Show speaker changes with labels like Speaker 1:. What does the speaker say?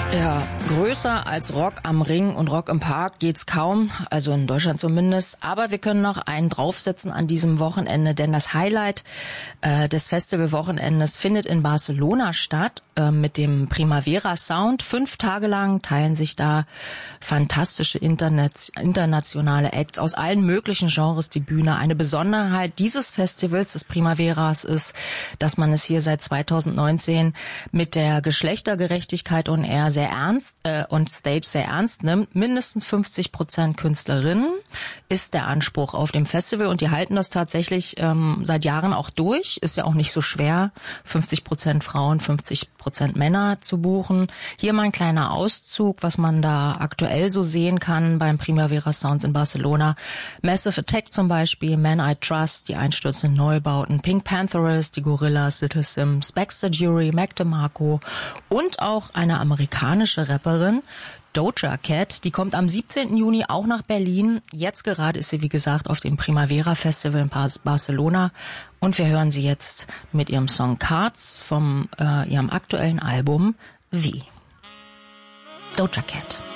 Speaker 1: Ja, größer als Rock am Ring und Rock im Park geht's kaum, also in Deutschland zumindest. Aber wir können noch einen draufsetzen an diesem Wochenende, denn das Highlight des Festivalwochenendes findet in Barcelona statt mit dem Primavera Sound. 5 Tage lang teilen sich da fantastische internationale Acts aus allen möglichen Genres die Bühne. Eine Besonderheit dieses Festivals, des Primaveras, ist, dass man es hier seit 2019 mit der Geschlechtergerechtigkeit und eher sehr ernst und Stage sehr ernst nimmt. Mindestens 50% Künstlerinnen ist der Anspruch auf dem Festival und die halten das tatsächlich seit Jahren auch durch. Ist ja auch nicht so schwer, 50% Frauen, 50% Männer zu buchen. Hier mal ein kleiner Auszug, was man da aktuell so sehen kann beim Primavera Sounds in Barcelona. Massive Attack zum Beispiel, Man I Trust, die einstürzenden Neubauten, Pink Pantheress, die Gorillas, Little Sims, Baxter Jury, Mac DeMarco und auch eine amerikanische Rapperin, Doja Cat, die kommt am 17. Juni auch nach Berlin. Jetzt gerade ist sie, wie gesagt, auf dem Primavera Festival in Barcelona. Und wir hören sie jetzt mit ihrem Song Cards vom ihrem aktuellen Album Wie. Doja Cat.